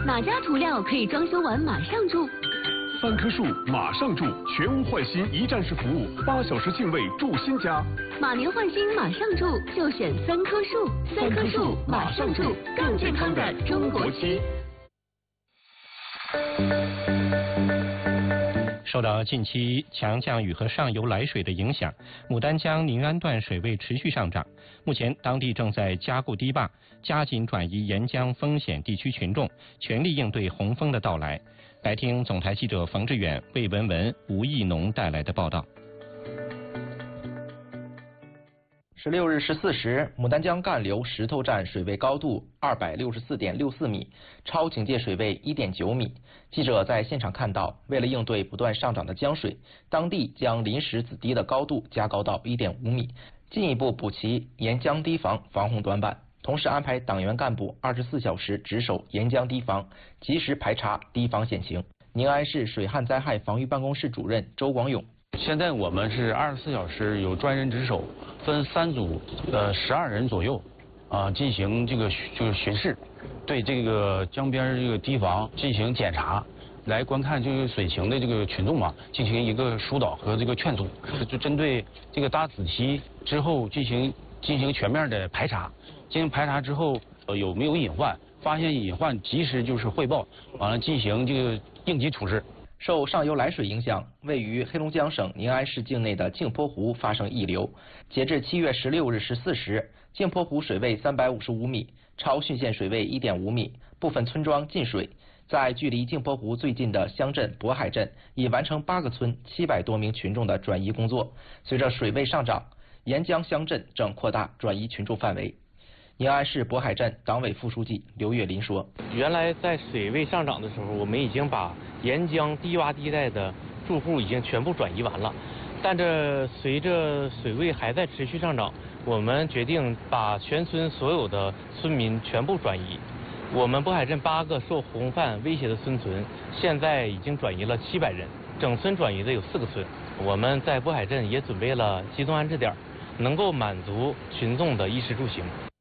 哪家涂料可以装修完马上住 ？3棵树马上住，全屋换新一站式服务，8小时净位住新家。 马年换新马上住，就选3棵树。3棵树马上住，更健康的中国漆。 受到近期强降雨和上游来水的影响，牡丹江宁安段水位持续上涨。目前，当地正在加固堤坝，加紧转移沿江风险地区群众，全力应对洪峰的到来。来听总台记者冯志远、魏文文、吴义农带来的报道。 16日14时，牡丹江干流石头站水位高度264.64米，超警戒水位1.9米。记者在现场看到，为了应对不断上涨的江水，当地将临时子堤的高度加高到1.5米，进一步补齐沿江堤防防洪短板。同时安排党员干部24小时值守沿江堤防，及时排查堤防险情。宁安市水旱灾害防御办公室主任周广勇。 现在我们是24小时有专人值守，分3组，12人左右，进行这个巡视，对这个江边这个堤防进行检查，来观看这个水情的这个群众嘛，进行一个疏导和这个劝阻，就针对这个搭子堤之后进行全面的排查，进行排查之后有没有隐患，发现隐患及时就是汇报，完了进行这个应急处置。 受上游来水影响，位于黑龙江省宁安市境内的镜泊湖发生溢流。截至7月16日14时，镜泊湖水位355米，超汛线水位1.5米，部分村庄进水。在距离镜泊湖最近的乡镇渤海镇，已完成8个村700多名群众的转移工作。随着水位上涨，沿江乡镇正扩大转移群众范围。宁安市渤海镇党委副书记刘月林说：“ 原来在水位上涨的时候，我们已经把沿江低洼地带的住户已经全部转移完了，但这随着水位还在持续上涨，我们决定把全村所有的村民全部转移。我们渤海镇8个受洪泛威胁的村村，现在已经转移了700人，整村转移的有4个村。我们在渤海镇也准备了集中安置点，能够满足群众的衣食住行。”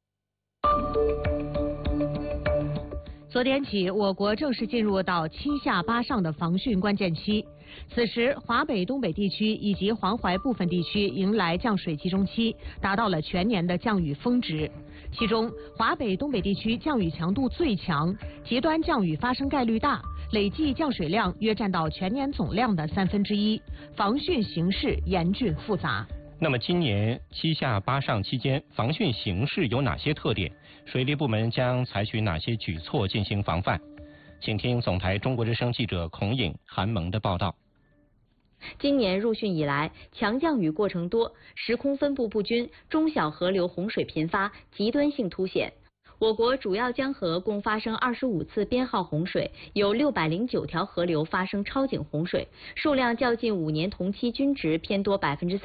昨天起，我国正式进入到7下8上的防汛关键期。此时，华北、东北地区以及黄淮部分地区迎来降水集中期，达到了全年的降雨峰值。其中，华北、东北地区降雨强度最强，极端降雨发生概率大，累计降水量约占到全年总量的1/3，防汛形势严峻复杂。 那么今年7下8上期间，防汛形势有哪些特点？水利部门将采取哪些举措进行防范？请听总台中国之声记者孔颖、韩萌的报道。 今年入汛以来，强降雨过程多，时空分布不均，中小河流洪水频发，极端性凸显。我国主要江河共发生25次编号洪水，有609条河流发生超警洪水，数量较近5年同期均值偏多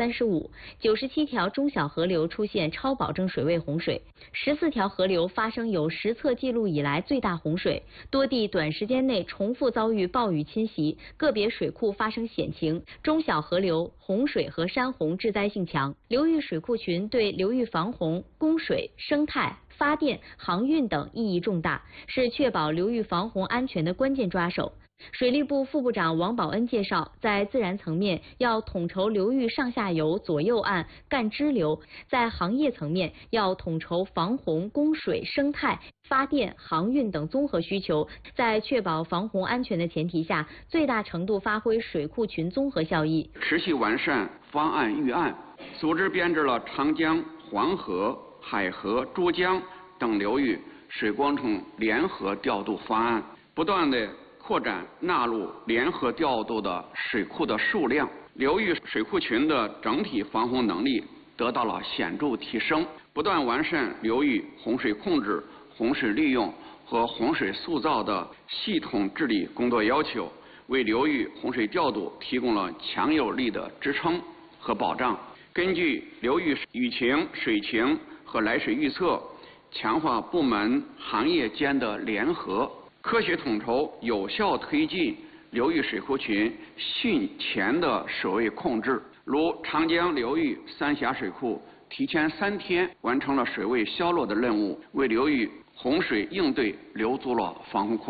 35%，97条中小河流出现超保证水位洪水，14条河流发生有实测记录以来最大洪水，多地短时间内重复遭遇暴雨侵袭，个别水库发生险情，中小河流洪水和山洪致灾性强，流域水库群对流域防洪、供水、生态、发电、航运等意义重大，是确保流域防洪安全的关键抓手。水利部副部长王宝恩介绍，在自然层面要统筹流域上下游、左右岸、干支流；在行业层面要统筹防洪、供水、生态、发电、航运等综合需求，在确保防洪安全的前提下，最大程度发挥水库群综合效益， 持续完善方案预案，组织编制了长江、黄河、海河、珠江等流域水工程联合调度方案，不断的扩展纳入联合调度的水库的数量，流域水库群的整体防洪能力得到了显著提升，不断完善流域洪水控制、洪水利用和洪水塑造的系统治理工作要求，为流域洪水调度提供了强有力的支撑和保障。根据流域雨情、水情和来水预测，强化部门行业间的联合，科学统筹，有效推进流域水库群汛前的水位控制。如长江流域三峡水库提前3天完成了水位消落的任务，为流域洪水应对留足了防洪空间。